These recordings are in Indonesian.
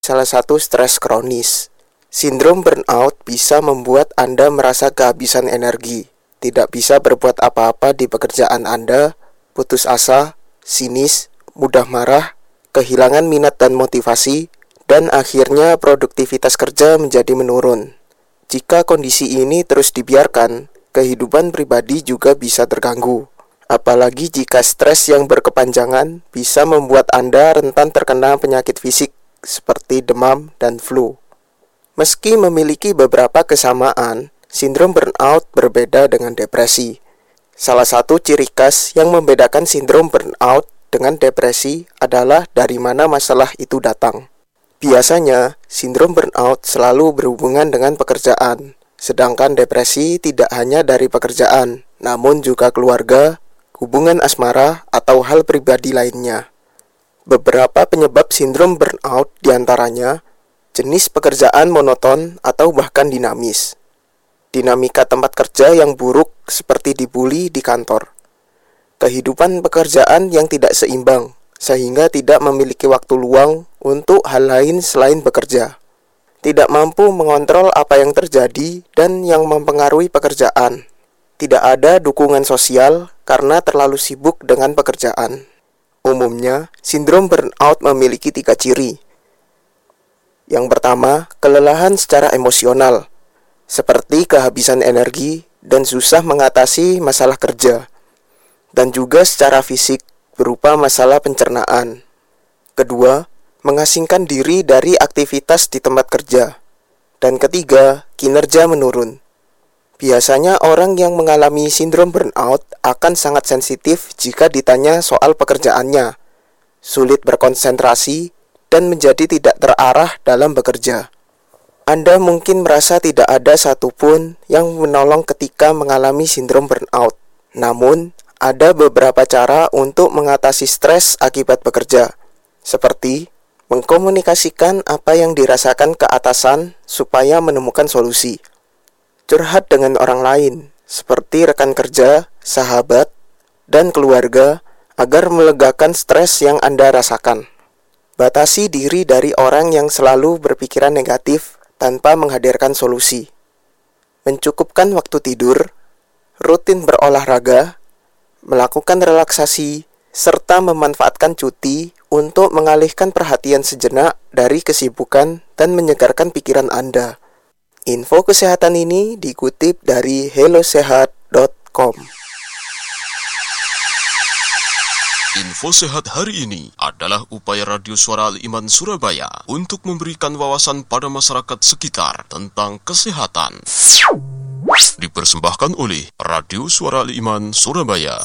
salah satu stres kronis. Sindrom burnout bisa membuat Anda merasa kehabisan energi, tidak bisa berbuat apa-apa di pekerjaan Anda, putus asa, sinis, mudah marah, kehilangan minat dan motivasi, dan akhirnya produktivitas kerja menjadi menurun. Jika kondisi ini terus dibiarkan, kehidupan pribadi juga bisa terganggu. Apalagi jika stres yang berkepanjangan bisa membuat Anda rentan terkena penyakit fisik seperti demam dan flu. Meski memiliki beberapa kesamaan, sindrom burnout berbeda dengan depresi. Salah satu ciri khas yang membedakan sindrom burnout dengan depresi adalah dari mana masalah itu datang. Biasanya, sindrom burnout selalu berhubungan dengan pekerjaan, sedangkan depresi tidak hanya dari pekerjaan, namun juga keluarga, hubungan asmara, atau hal pribadi lainnya. Beberapa penyebab sindrom burnout diantaranya jenis pekerjaan monoton atau bahkan dinamis, dinamika tempat kerja yang buruk seperti dibully di kantor, kehidupan pekerjaan yang tidak seimbang sehingga tidak memiliki waktu luang untuk hal lain selain bekerja, tidak mampu mengontrol apa yang terjadi dan yang mempengaruhi pekerjaan, tidak ada dukungan sosial karena terlalu sibuk dengan pekerjaan. Umumnya, sindrom burnout memiliki 3 ciri. Yang pertama, kelelahan secara emosional, seperti kehabisan energi dan susah mengatasi masalah kerja, dan juga secara fisik, berupa masalah pencernaan. Kedua, mengasingkan diri dari aktivitas di tempat kerja. Dan ketiga, kinerja menurun. Biasanya orang yang mengalami sindrom burnout akan sangat sensitif jika ditanya soal pekerjaannya, sulit berkonsentrasi, dan menjadi tidak terarah dalam bekerja. Anda mungkin merasa tidak ada satupun yang menolong ketika mengalami sindrom burnout. Namun, ada beberapa cara untuk mengatasi stres akibat bekerja, seperti mengkomunikasikan apa yang dirasakan ke atasan supaya menemukan solusi. Curhat dengan orang lain, seperti rekan kerja, sahabat, dan keluarga, agar melegakan stres yang Anda rasakan. Batasi diri dari orang yang selalu berpikiran negatif tanpa menghadirkan solusi. Mencukupkan waktu tidur, rutin berolahraga, melakukan relaksasi, serta memanfaatkan cuti untuk mengalihkan perhatian sejenak dari kesibukan dan menyegarkan pikiran Anda. Info kesehatan ini dikutip dari hellosehat.com. Info sehat hari ini adalah upaya Radio Suara Al-Iman Surabaya untuk memberikan wawasan pada masyarakat sekitar tentang kesehatan. Dipersembahkan oleh Radio Suara Al-Iman Surabaya.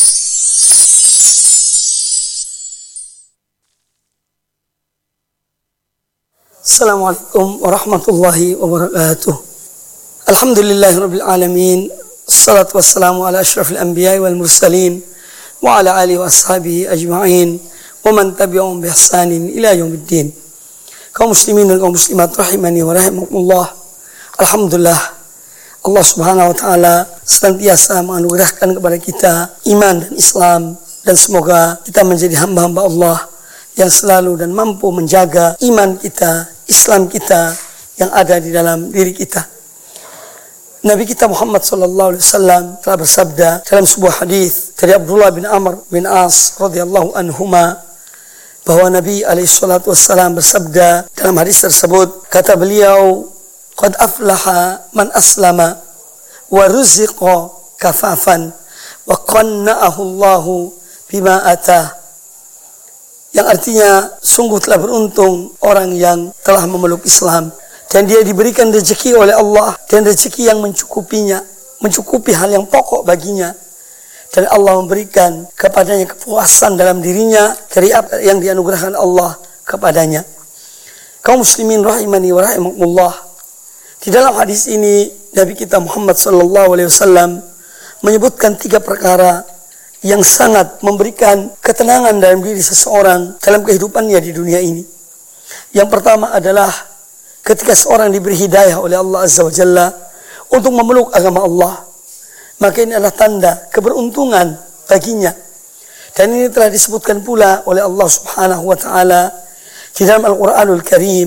Assalamualaikum warahmatullahi wabarakatuh. Alhamdulillahirabbil alamin. Assalatu wassalamu ala asyrafil anbiya'i wal mursalin wa ala alihi wa ashabihi ajma'in wa man tabi'ahum bi ihsanin ila yaumiddin. Kaum muslimin dan kaum muslimat rahimani wa rahimakumullah. Alhamdulillah, Allah Subhanahu wa taala senantiasa menganugerahkan kepada kita iman dan Islam, dan semoga kita menjadi hamba-hamba Allah yang selalu dan mampu menjaga iman kita, Islam kita yang ada di dalam diri kita. Nabi kita Muhammad sallallahu alaihi wasallam telah bersabda dalam sebuah hadis dari Abdullah bin Amr bin As radhiyallahu anhuma, bahwa Nabi alaihi salatu wasallam bersabda dalam hadis tersebut, kata beliau, qad aflaha man aslama wa ruziqa kafafan wa qanna'ahu Allahu bima atah. Yang artinya, sungguh telah beruntung orang yang telah memeluk Islam dan dia diberikan rezeki oleh Allah, dan rezeki yang mencukupinya, mencukupi hal yang pokok baginya, dan Allah memberikan kepadanya kepuasan dalam dirinya dari apa yang dianugerahkan Allah kepadanya. Kaum muslimin rahimani wa rahimakumullah, di dalam hadis ini Nabi kita Muhammad sallallahu alaihi wasallam menyebutkan 3 perkara yang sangat memberikan ketenangan dalam diri seseorang dalam kehidupannya di dunia ini. Yang pertama adalah ketika seorang diberi hidayah oleh Allah Azza wa Jalla untuk memeluk agama Allah, maka ini adalah tanda keberuntungan baginya. Dan ini telah disebutkan pula oleh Allah Subhanahu wa taala Di dalam Al-Quranul Karim